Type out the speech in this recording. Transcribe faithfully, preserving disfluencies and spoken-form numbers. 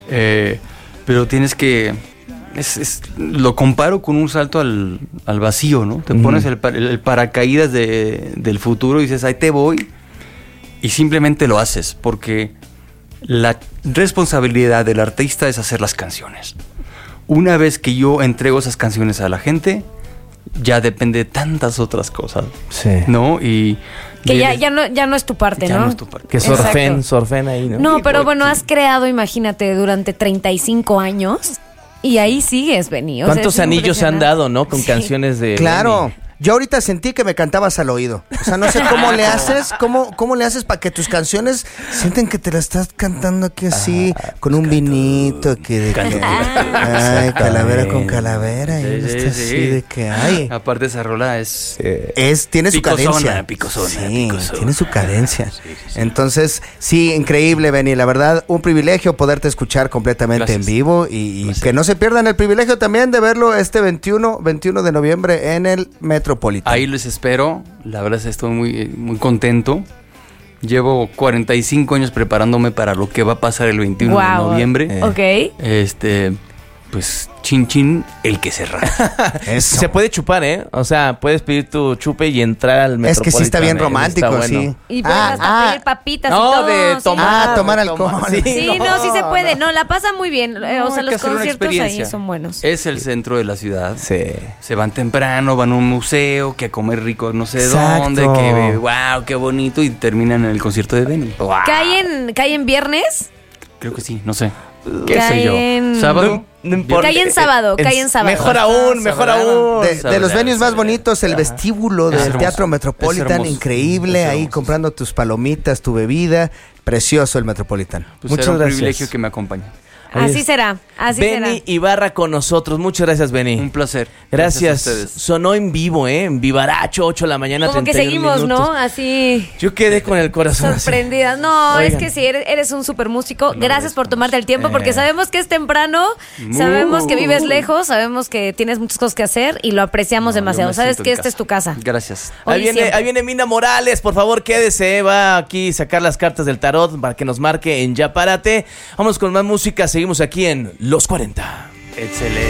Eh, pero tienes que... Es, es, lo comparo con un salto al, al vacío, ¿no? Te uh-huh. pones el, el, el paracaídas de, del futuro y dices, ahí te voy. Y simplemente lo haces, porque la responsabilidad del artista es hacer las canciones. Una vez que yo entrego esas canciones a la gente, ya depende de tantas otras cosas. Sí. ¿No? Y... Que ya, ya, no, ya no es tu parte, ya ¿no? no es tu parte. Que surfen, surfen ahí, ¿no? No, Sí, pero porque... bueno, has creado, imagínate, durante treinta y cinco años y ahí sigues, Benny. O ¿Cuántos sea, anillos se han dado, no? Con sí. canciones de... Claro. Benny. Yo ahorita sentí que me cantabas al oído. O sea, no sé cómo le haces, cómo, cómo le haces para que tus canciones sienten que te las estás cantando aquí así, ah, con un vinito, que de que, ay, calavera con calavera, y sí, sí, sí, así sí. de que hay. Aparte esa rola es... es tiene su picosona, cadencia. Picosona, sí, picosona. Tiene su cadencia. Sí, sí, sí. Entonces, sí, increíble, Benny. La verdad, un privilegio poderte escuchar completamente Gracias. en vivo y, y que no se pierdan el privilegio también de verlo este veintiuno de noviembre en el Metropolitan. Ahí les espero, la verdad es que estoy muy, muy contento. Llevo cuarenta y cinco años preparándome para lo que va a pasar el veintiuno wow. de noviembre. Eh. Ok. Este, pues, chin chin, el que se rasca. Se puede chupar, ¿eh? O sea, puedes pedir tu chupe y entrar al Metropolitan. Es que sí está bien romántico, está bueno. sí. Y puedes ah, hasta ah, pedir papitas no, y todo. de sí. tomar, ah, tomar alcohol. Tomar, sí, sí no, no, sí se puede. No, la pasa muy bien. No, o sea, los conciertos ahí son buenos. Es el centro de la ciudad. Sí. Se van temprano, van a un museo, que a comer rico no sé Exacto. dónde, que wow, qué bonito, y terminan en el concierto de Benny. Wow. ¿Cae en, ¿Cae en viernes? Creo que sí, no sé. ¿Qué cae sé yo? En... ¿Sábado? No, no importa. Cae en sábado, eh, cae en sábado. Mejor aún, mejor aún. De, de los venues más bonitos, el vestíbulo del hermoso, Teatro Metropolitan, increíble, ahí comprando tus palomitas, tu bebida, precioso el Metropolitan. Pues Muchas era un gracias. privilegio que me acompañe. Así será, así será. Benny Ibarra con nosotros. Muchas gracias, Benny. Un placer. Gracias. Gracias a ustedes. Sonó en vivo, ¿eh? En Vivaracho, ocho de la mañana, Como que seguimos, minutos. ¿no? Así. Yo quedé con el corazón sorprendida. No, Oigan. es que sí, eres, eres un súper músico. No, Gracias por tomarte el tiempo, eh. porque sabemos que es temprano, uh. sabemos que vives lejos, sabemos que tienes muchas cosas que hacer y lo apreciamos no, demasiado. Sabes que esta es tu casa. Gracias. Ahí viene, ahí viene Mina Morales, por favor quédese, va aquí a sacar las cartas del tarot para que nos marque en Ya Párate. Vamos con más música, seguimos aquí en Los cuarenta. Excelente.